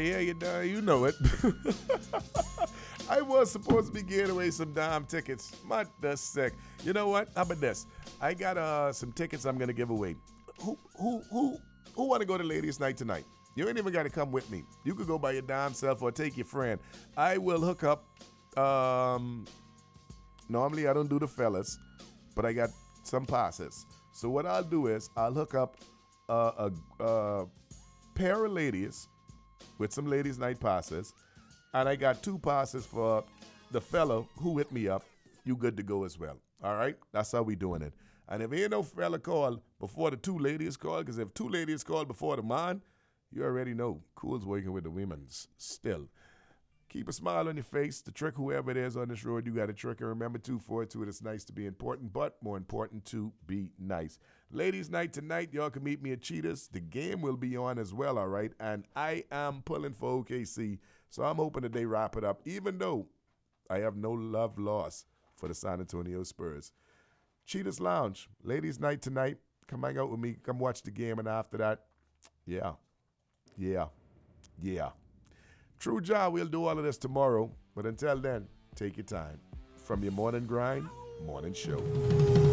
yeah, you know it. I was supposed to be giving away some damn tickets. What the sick? You know what? How about this? I got some tickets I'm gonna give away. Who want to go to ladies' night tonight? You ain't even got to come with me. You could go by your damn self or take your friend. I will hook up. Normally I don't do the fellas, but I got some passes. So what I'll do is I'll hook up a pair of ladies with some ladies' night passes, and I got 2 passes for the fellow who hit me up. You good to go as well. All right? That's how we doing it. And if ain't no fella call before the 2 ladies call, because if 2 ladies call before the man, you already know Cool's working with the women's still. Keep a smile on your face. To trick whoever it is on this road, you got to trick. And remember, 242, it's nice to be important, but more important to be nice. Ladies' night tonight, y'all can meet me at Cheetahs. The game will be on as well, all right? And I am pulling for OKC, so I'm hoping that they wrap it up, even though I have no love lost for the San Antonio Spurs. Cheetahs Lounge, ladies' night tonight. Come hang out with me. Come watch the game, and after that, yeah. True Jah, we'll do all of this tomorrow. But until then, take your time. From your morning grind, morning show.